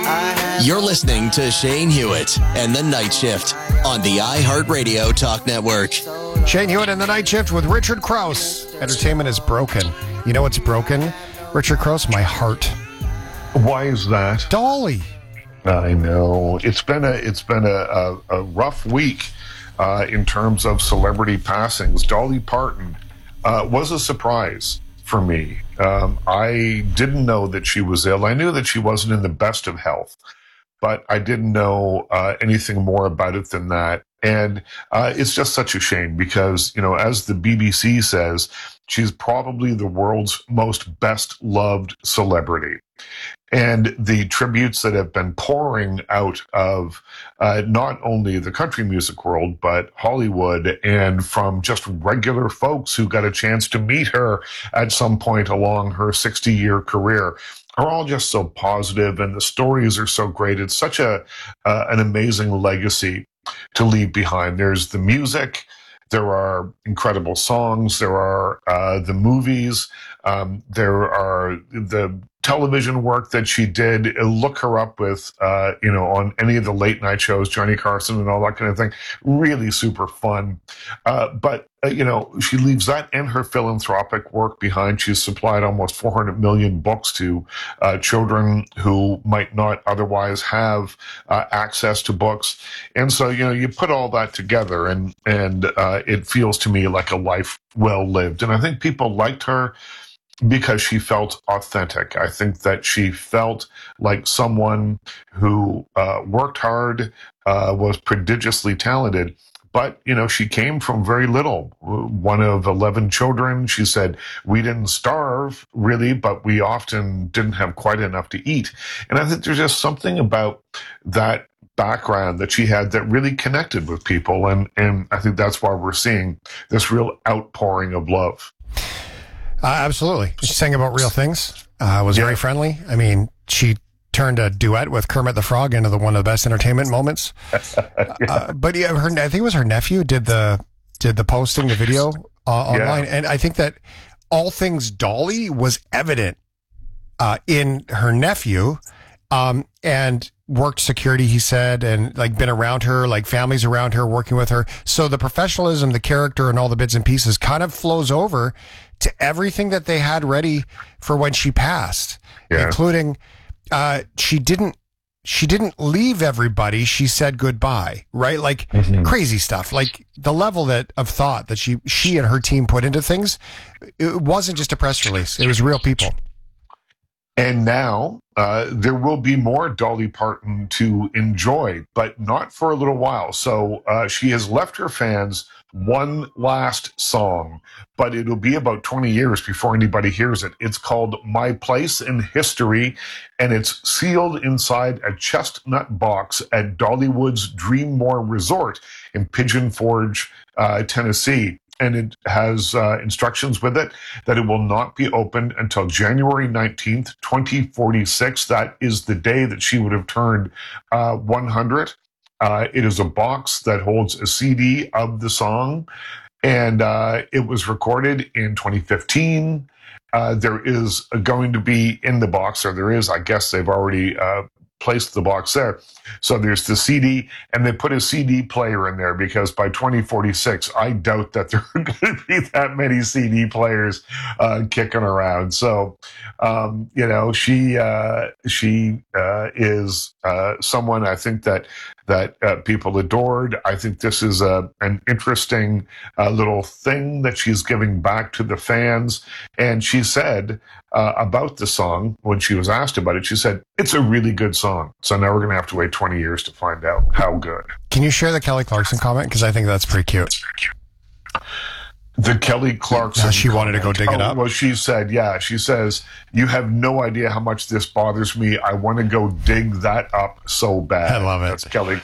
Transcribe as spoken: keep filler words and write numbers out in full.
You're listening to Shane Hewitt and The Night Shift on the iHeartRadio Talk Network. Shane Hewitt and The Night Shift with Richard Krause. Entertainment is broken. You know what's broken, Richard Krause? My heart. Why is that? Dolly. I know. It's been a it's been a, a, a rough week uh, in terms of celebrity passings. Dolly Parton uh, was a surprise for me. Um, I didn't know that she was ill. I knew that she wasn't in the best of health, but I didn't know uh, anything more about it than that. And uh, it's just such a shame because, you know, as the B B C says, she's probably the world's most best loved celebrity. And the tributes that have been pouring out of uh, not only the country music world, but Hollywood and from just regular folks who got a chance to meet her at some point along her sixty-year career are all just so positive, and the stories are so great. It's such a uh, an amazing legacy to leave behind. There's the music. There are incredible songs. There are uh, the movies. Um, there are the television work that she did. Look her up with, uh, you know, on any of the late night shows, Johnny Carson and all that kind of thing. Really super fun. Uh, but, uh, you know, she leaves that and her philanthropic work behind. She's supplied almost four hundred million books to uh, children who might not otherwise have uh, access to books. And so, you know, you put all that together and, and uh, it feels to me like a life well lived. And I think people liked her because she felt authentic. I think that she felt like someone who uh, worked hard, uh, was prodigiously talented, but, you know, she came from very little. One of eleven children. She said, we didn't starve, really, but we often didn't have quite enough to eat. And I think there's just something about that background that she had that really connected with people. And, and I think that's why we're seeing this real outpouring of love. Uh, absolutely. She sang about real things. Uh, was yeah. very friendly. I mean, she turned a duet with Kermit the Frog into the one of the best entertainment moments. yeah. uh, but yeah, her, I think it was her nephew did the did the posting, the video uh, online, yeah. and I think that all things Dolly was evident uh, in her nephew, um, and worked security, he said, and like been around her, like families around her, working with her. So the professionalism, the character, and all the bits and pieces kind of flows over to everything that they had ready for when she passed, yeah. including uh, she didn't she didn't leave everybody. She said goodbye, right? Like mm-hmm. crazy stuff, like the level that of thought that she she and her team put into things. It wasn't just a press release; it was real people. And now uh, there will be more Dolly Parton to enjoy, but not for a little while. So uh, she has left her fans one last song, but it'll be about twenty years before anybody hears it. It's called My Place in History, and it's sealed inside a chestnut box at Dollywood's Dreammore Resort in Pigeon Forge, uh, Tennessee. And it has uh, instructions with it that it will not be opened until January nineteenth, twenty forty-six. That is the day that she would have turned uh, one hundred. Uh, it is a box that holds a C D of the song, and uh, it was recorded in twenty fifteen. Uh, there is going to be in the box, or there is, I guess they've already uh, placed the box there. So there's the C D, and they put a C D player in there because by twenty forty-six, I doubt that there are going to be that many C D players uh, kicking around. So, um, you know, she uh, she uh, is uh, someone I think that that uh, people adored. I think this is a an interesting uh, little thing that she's giving back to the fans. And she said uh, about the song, when she was asked about it, she said, it's a really good song. So now we're going to have to wait twenty years to find out how good. Can you share the Kelly Clarkson comment? Because I think that's pretty cute. The Kelly Clarkson. Yeah, she wanted to go dig oh, it up. Well, she said, yeah, she says, you have no idea how much this bothers me. I want to go dig that up so bad. I love it. That's Kelly